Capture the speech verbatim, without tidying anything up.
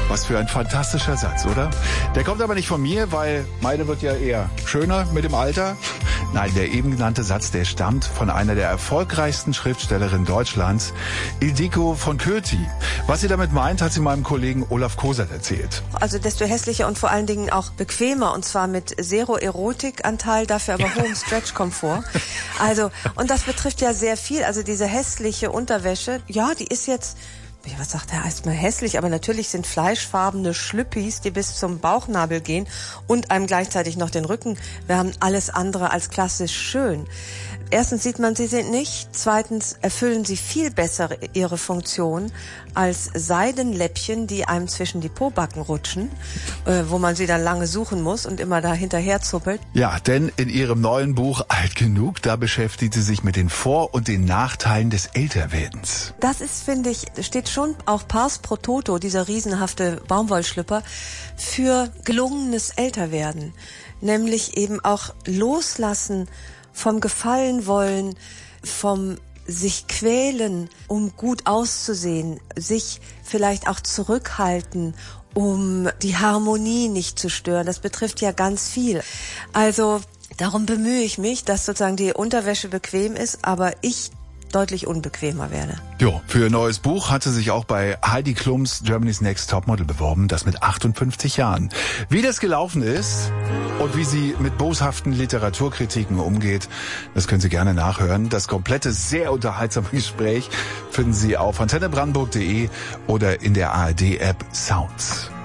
Was für ein fantastischer Satz, oder? Der kommt aber nicht von mir, weil meine wird ja eher schöner mit dem Alter. Nein, der eben genannte Satz, der stammt von einer der erfolgreichsten Schriftstellerinnen Deutschlands, Ildiko von Kürti. Was sie damit meint, hat sie meinem Kollegen Olaf Kosert erzählt. Also desto hässlicher und vor allen Dingen auch bequemer, und zwar mit Zero-Erotik-Anteil, dafür aber hohem Stretch-Komfort. Also, und das betrifft ja sehr viel. Also diese hässliche Unterwäsche, ja, die ist jetzt... Was sagt er erstmal hässlich, aber natürlich sind fleischfarbene Schlüppis, die bis zum Bauchnabel gehen und einem gleichzeitig noch den Rücken wärmen, alles andere als klassisch schön. Erstens sieht man, sie sind nicht. Zweitens erfüllen sie viel besser ihre Funktion als Seidenläppchen, die einem zwischen die Pobacken rutschen, äh, wo man sie dann lange suchen muss und immer da hinterher zuppelt. Ja, denn in ihrem neuen Buch Alt genug, da beschäftigt sie sich mit den Vor- und den Nachteilen des Älterwerdens. Das ist, finde ich, steht schon auch pars pro toto, dieser riesenhafte Baumwollschlüpper, für gelungenes Älterwerden. Nämlich eben auch loslassen vom Gefallen wollen, vom sich quälen, um gut auszusehen, sich vielleicht auch zurückhalten, um die Harmonie nicht zu stören. Das betrifft ja ganz viel. Also darum bemühe ich mich, dass sozusagen die Unterwäsche bequem ist, aber ich deutlich unbequemer werde. Jo, für ein neues Buch hat sie sich auch bei Heidi Klums Germany's Next Topmodel beworben, das mit achtundfünfzig Jahren. Wie das gelaufen ist und wie sie mit boshaften Literaturkritiken umgeht, das können Sie gerne nachhören. Das komplette, sehr unterhaltsame Gespräch finden Sie auf antenne brandenburg punkt de oder in der A R D-App Sounds.